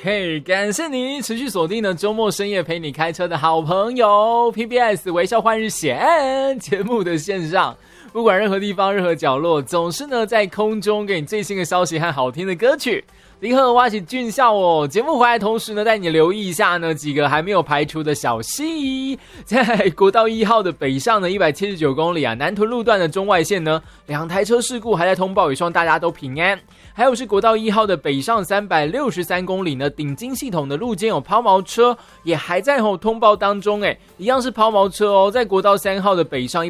嘿，感谢你持续锁定了周末深夜陪你开车的好朋友 PBS 微笑换日线节目的线上，不管任何地方任何角落，总是呢在空中给你最新的消息和好听的歌曲。林鹤挖起俊笑哦，节目回来同时呢，带你留意一下呢几个还没有排除的小溪。在国道1号的北上呢179公里啊，南屯路段的中外线呢2台车事故还在通报，也希望大家都平安。还有是国道1号的北上363公里呢，顶金系统的路肩有抛锚车，也还在通报当中，一样是抛锚车哦，在国道3号的北上